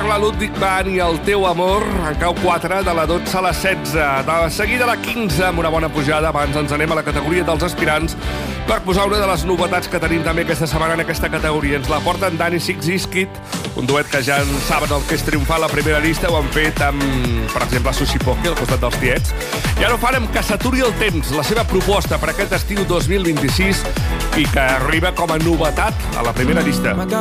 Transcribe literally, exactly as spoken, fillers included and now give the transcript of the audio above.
la Ludwig Band i El teu amor, en cau quatre, de la dotze a la setze. De seguida a la quinze, amb una bona pujada. Abans ens anem a la categoria dels aspirants per posar una de les novetats que tenim també aquesta setmana en aquesta categoria. Ens la porten Dani Six Iskit, un duet que ja en saben el que és triomfar a la primera llista. Ho han fet amb, per exemple, Sushi Poke, al costat dels tiets. I ara ho fan amb Que s'aturi el temps, la seva proposta per aquest estiu dos mil vint-i-sis i que arriba com a novetat a la primera llista.